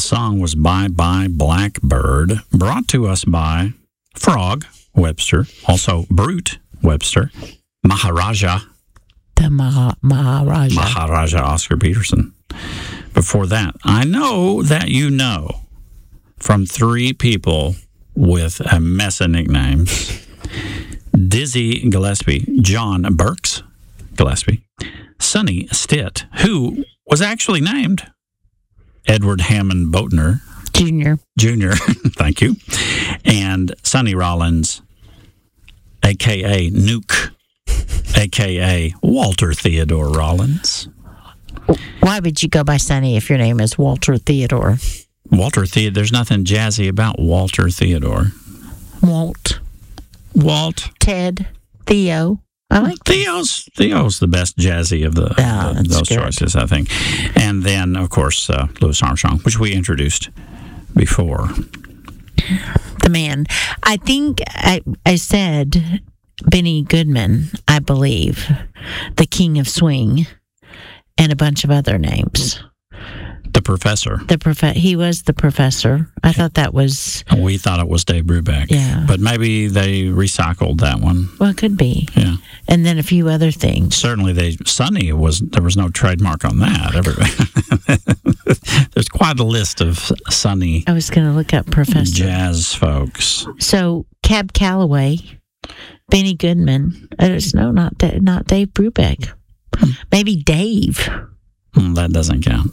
song was Bye Bye Blackbird, brought to us by Frog Webster, also Brute Webster, Maharaja. The Maharaja. Maharaja Oscar Peterson. Before that, I know that you know from three people with a mess of nicknames. Dizzy Gillespie, John Burks Gillespie, Sonny Stitt, who was actually named Edward Hammond Boatner Jr. Thank you. And Sonny Rollins, a.k.a. Nuke, a.k.a. Walter Theodore Rollins. Why would you go by Sonny if your name is Walter Theodore? Walter Theodore. There's nothing jazzy about Walter Theodore. Walt. Ted. Theo. I like Theo's the best jazzy of those choices, I think. And then, of course, Louis Armstrong, which we introduced before. The man. I think I said Benny Goodman, I believe, the King of Swing, and a bunch of other names. The Professor. He was the Professor. I thought that was... We thought it was Dave Brubeck. Yeah. But maybe they recycled that one. Well, it could be. Yeah. And then a few other things. Certainly, there was no trademark on that. There's quite a list of Sonny. I was going to look up Professor. Jazz folks. So, Cab Calloway, Benny Goodman. Not Dave Brubeck. Maybe Dave. That doesn't count.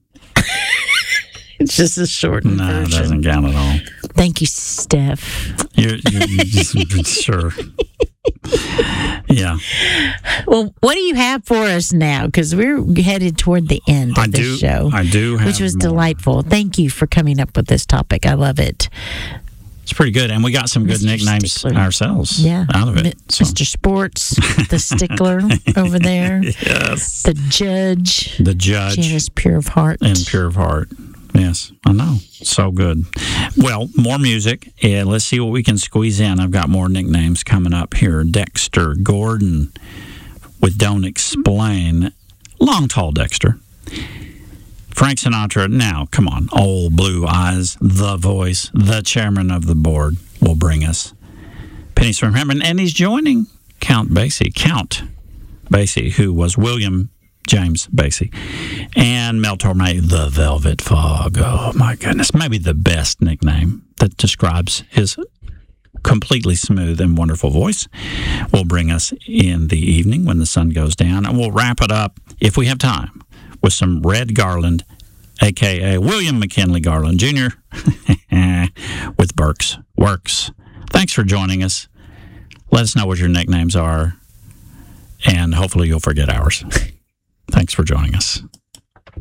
It's just a shortened version. No, it doesn't count at all. Thank you, Steph. You're sure. Yeah. Well, what do you have for us now? Because we're headed toward the end of the show. I do have which was more. Delightful. Thank you for coming up with this topic. I love it. It's pretty good. And we got some good Mr. nicknames Stickler. Ourselves out of it. Mr. Sports, the Stickler over there. Yes. The Judge. Janice Pure of Heart. And Pure of Heart. Yes, I know. So good. Well, more music. Let's see what we can squeeze in. I've got more nicknames coming up here. Dexter Gordon with Don't Explain. Long, tall Dexter. Frank Sinatra. Now, come on. Old Blue Eyes, the voice, the chairman of the board will bring us Pennies from Heaven. And he's joining Count Basie, who was William James Basie, and Mel Torme, the Velvet Fog. Oh, my goodness. Maybe the best nickname that describes his completely smooth and wonderful voice will bring us in the evening when the sun goes down. And we'll wrap it up, if we have time, with some Red Garland, a.k.a. William McKinley Garland Jr., with Burks Works. Thanks for joining us. Let us know what your nicknames are, and hopefully you'll forget ours. Thanks for joining us.